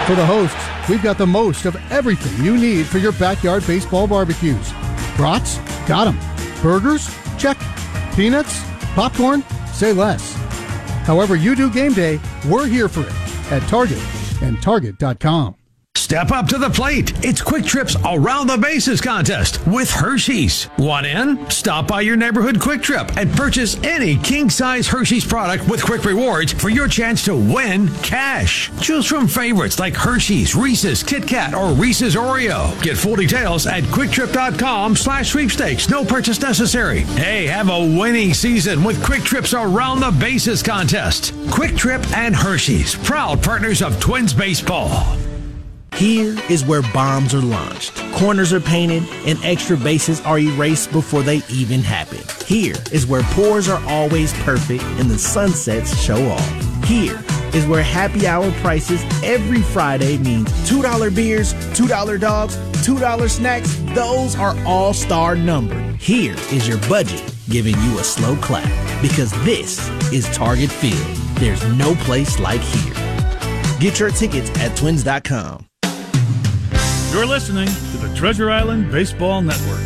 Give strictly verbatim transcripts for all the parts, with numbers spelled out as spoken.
For the hosts, we've got the most of everything you need for your backyard baseball barbecues. Brats? Got 'em. Burgers? Check. Peanuts? Popcorn? Say less. However you do game day, we're here for it at Target and Target dot com. Step up to the plate. It's Quick Trip's Around the Bases contest with Hershey's. Want in? Stop by your neighborhood Quick Trip and purchase any king-size Hershey's product with Quick Rewards for your chance to win cash. Choose from favorites like Hershey's, Reese's, Kit Kat, or Reese's Oreo. Get full details at quick trip dot com slash sweepstakes. No purchase necessary. Hey, have a winning season with Quick Trip's Around the Bases contest. Quick Trip and Hershey's, proud partners of Twins baseball. Here is where bombs are launched, corners are painted, and extra bases are erased before they even happen. Here is where pours are always perfect and the sunsets show off. Here is where happy hour prices every Friday means two dollar beers, two dollar dogs, two dollar snacks. Those are all-star numbered. Here is your budget giving you a slow clap because this is Target Field. There's no place like here. Get your tickets at twins dot com. You're listening to the Treasure Island Baseball Network.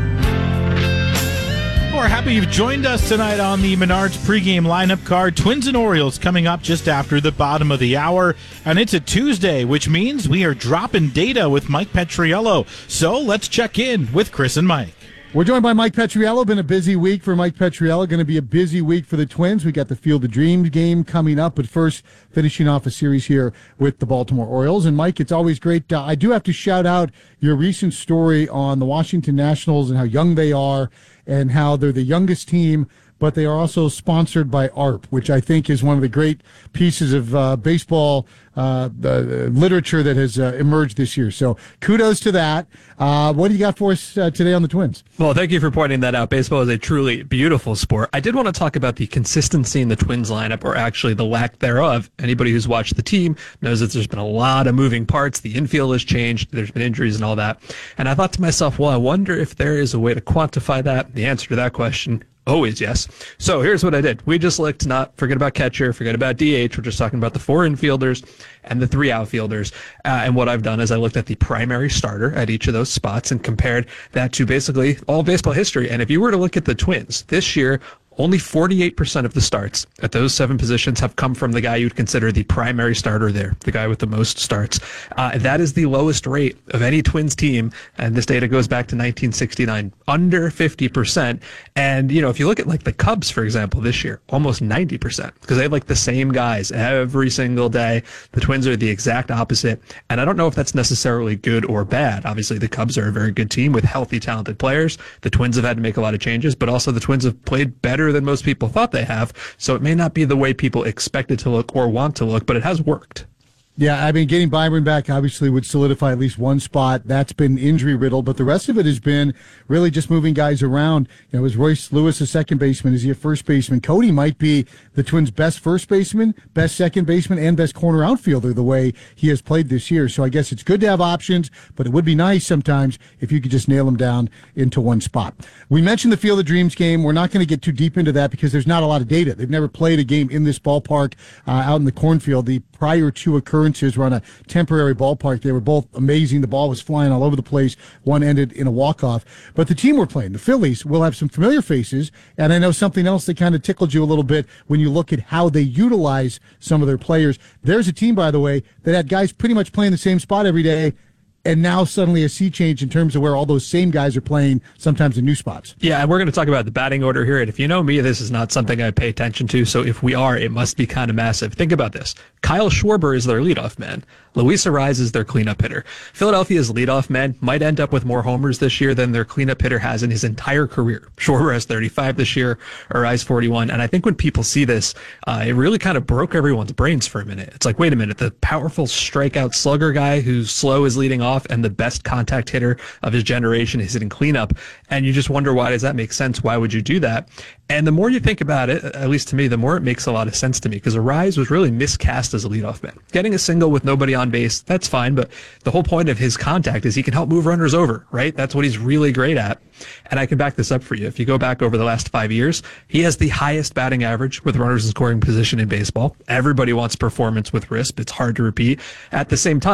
We're happy you've joined us tonight on the Menards pregame lineup card. Twins and Orioles coming up just after the bottom of the hour. And it's a Tuesday, which means we are dropping data with Mike Petriello. So let's check in with Chris and Mike. We're joined by Mike Petriello. Been a busy week for Mike Petriello. Going to be a busy week for the Twins. We got the Field of Dreams game coming up, but first, finishing off a series here with the Baltimore Orioles. And Mike, it's always great. Uh, I do have to shout out your recent story on the Washington Nationals and how young they are and how they're the youngest team, but they are also sponsored by A R P, which I think is one of the great pieces of uh, baseball uh, uh, literature that has uh, emerged this year. So kudos to that. Uh, what do you got for us uh, today on the Twins? Well, thank you for pointing that out. Baseball is a truly beautiful sport. I did want to talk about the consistency in the Twins lineup, or actually the lack thereof. Anybody who's watched the team knows that there's been a lot of moving parts. The infield has changed. There's been injuries and all that. And I thought to myself, well, I wonder if there is a way to quantify that. The answer to that question, always yes. So here's what I did. We just looked, not forget about catcher, forget about D H. We're just talking about the four infielders and the three outfielders. Uh, and what I've done is I looked at the primary starter at each of those spots and compared that to basically all baseball history. And if you were to look at the Twins this year, only forty-eight percent of the starts at those seven positions have come from the guy you'd consider the primary starter there, the guy with the most starts. Uh, that is the lowest rate of any Twins team, and this data goes back to nineteen sixty-nine, under fifty percent. And, you know, if you look at, like, the Cubs, for example, this year, almost ninety percent, because they have, like, the same guys every single day. The Twins are the exact opposite, and I don't know if that's necessarily good or bad. Obviously, the Cubs are a very good team with healthy, talented players. The Twins have had to make a lot of changes, but also the Twins have played better than most people thought they have, so it may not be the way people expect it to look or want to look, but it has worked. Yeah, I mean, getting Byron back obviously would solidify at least one spot. That's been injury-riddled, but the rest of it has been really just moving guys around. You know, is Royce Lewis a second baseman? Is he a first baseman? Cody might be the Twins' best first baseman, best second baseman, and best corner outfielder the way he has played this year. So I guess it's good to have options, but it would be nice sometimes if you could just nail them down into one spot. We mentioned the Field of Dreams game. We're not going to get too deep into that because there's not a lot of data. They've never played a game in this ballpark uh, out in the cornfield. The prior two occurrences were on a temporary ballpark. They were both amazing. The ball was flying all over the place. One ended in a walk-off. But the team we're playing, the Phillies, will have some familiar faces, and I know something else that kind of tickled you a little bit when you look at how they utilize some of their players. There's a team, by the way, that had guys pretty much playing the same spot every day, and now suddenly a sea change in terms of where all those same guys are playing, sometimes in new spots. Yeah, and we're going to talk about the batting order here. And if you know me, this is not something I pay attention to. So if we are, it must be kind of massive. Think about this. Kyle Schwarber is their leadoff man. Luis Arraez is their cleanup hitter. Philadelphia's leadoff man might end up with more homers this year than their cleanup hitter has in his entire career. Schwarber has thirty-five this year, Arraez forty-one. And I think when people see this, uh, it really kind of broke everyone's brains for a minute. It's like, wait a minute, the powerful strikeout slugger guy who's slow is leading off and the best contact hitter of his generation is hitting cleanup. And you just wonder, why does that make sense? Why would you do that? And the more you think about it, at least to me, the more it makes a lot of sense to me, because Arraez was really miscast as a leadoff man. Getting a single with nobody on base, that's fine, but the whole point of his contact is he can help move runners over, right? That's what he's really great at. And I can back this up for you. If you go back over the last five years, he has the highest batting average with runners in scoring position in baseball. Everybody wants performance with risk. It's hard to repeat. At the same time,